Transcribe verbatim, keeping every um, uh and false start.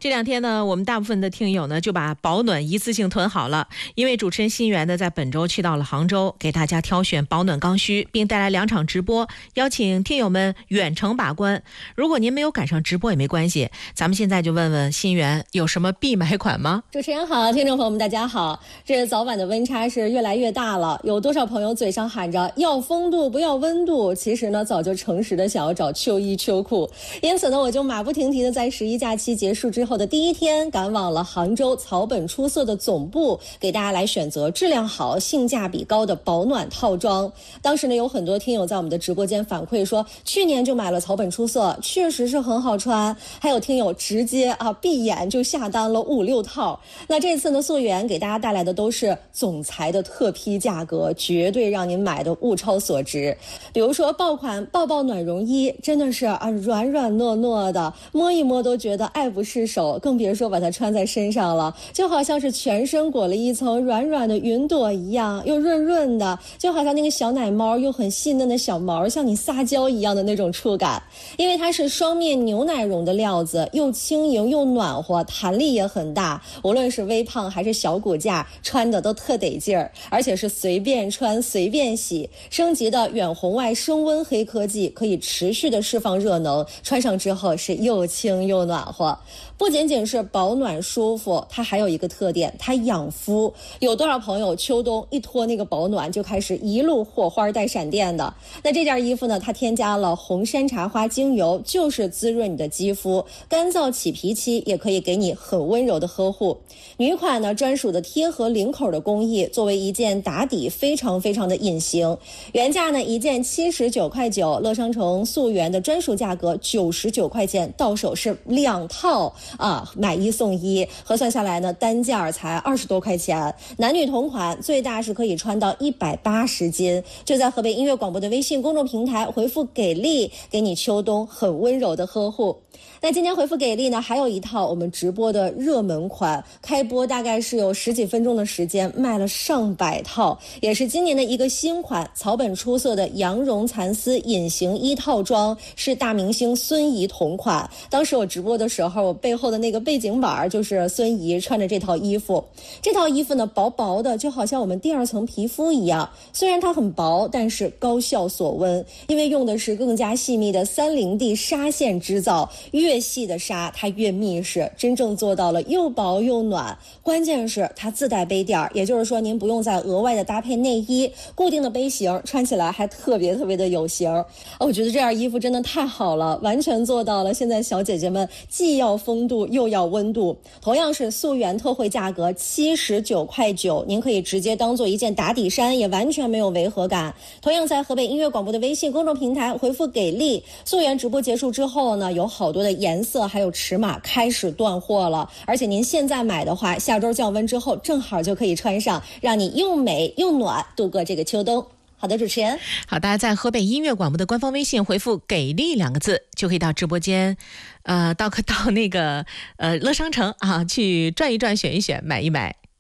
这两天呢，我们大部分的听友呢就把保暖一次性囤好了，因为主持人心源呢在本周去到了杭州，给大家挑选保暖刚需，并带来两场直播，邀请听友们远程把关。如果您没有赶上直播也没关系，咱们现在就问问心源有什么必买款吗？ 主持人好，听众朋友们大家好。这早晚的温差是越来越大了，有多少朋友嘴上喊着要风度不要温度，其实呢早就诚实的想要找秋衣秋裤。因此呢，我就马不停蹄的在十一假期结束之后的第一天，赶往了杭州草本出色的总部，给大家来选择质量好、性价比高的保暖套装。当时呢，有很多听友在我们的直播间反馈说，去年就买了草本出色，确实是很好穿。还有听友直接啊闭眼就下单了五六套。那这次呢，溯源给大家带来的都是总裁的特批价格，绝对让您买的物超所值。比如说爆款抱抱暖绒衣，真的是啊软软糯糯的，摸一摸都觉得爱不释手，更别说把它穿在身上了，就好像是全身裹了一层软软的云朵一样，又润润的，就好像那个小奶猫又很细嫩的小毛向你撒娇一样的那种触感。因为它是双面牛奶绒的料子，又轻盈又暖和，弹力也很大，无论是微胖还是小骨架，穿的都特得劲儿，而且是随便穿随便洗。升级的远红外升温黑科技可以持续的释放热能，穿上之后是又轻又暖和。不仅仅是保暖舒服，它还有一个特点，它养肤。有多少朋友秋冬一脱那个保暖就开始一路火花带闪电的？那这件衣服呢，它添加了红山茶花精油，就是滋润你的肌肤，干燥起皮期也可以给你很温柔的呵护。女款呢专属的贴合领口的工艺，作为一件打底非常非常的隐形。原价呢一件七十九块九，乐商城溯源的专属价格九十九块钱，到手是两套啊，买一送一，核算下来呢单价才二十多块钱。男女同款，最大是可以穿到一百八十斤。就在河北音乐广播的微信公众平台回复给力，给你秋冬很温柔的呵护。那今天回复给力呢，还有一套我们直播的热门款，开播大概是有十几分钟的时间，卖了上百套，也是今年的一个新款，草本出色的羊绒蚕丝隐形衣套装，是大明星孙怡同款。当时我直播的时候，我背后的那个背景板就是孙怡穿着这套衣服。这套衣服呢，薄薄的，就好像我们第二层皮肤一样，虽然它很薄，但是高效锁温，因为用的是更加细密的三零 D 纱线织造，越细的纱它越密实，真正做到了又薄又暖。关键是它自带杯垫，也就是说您不用再额外的搭配内衣，固定的杯型，穿起来还特别特别的有型。哦，我觉得这件衣服真的太好了，完全做到了现在小姐姐们既要风度又要温度。同样是溯源特惠价格七十九块九，您可以直接当做一件打底衫，也完全没有违和感。同样在河北音乐广播的微信公众平台回复给力，溯源直播结束之后呢，有好多的颜色还有尺码开始断货了，而且您现在买的话，下周降温之后正好就可以穿上，让你又美又暖度过这个秋冬。好的，主持人。 好，大家在河北音乐广播的官方微信回复给力两个字，就可以到直播间呃，到到那个呃乐商城啊去转一转，选一选，买一买。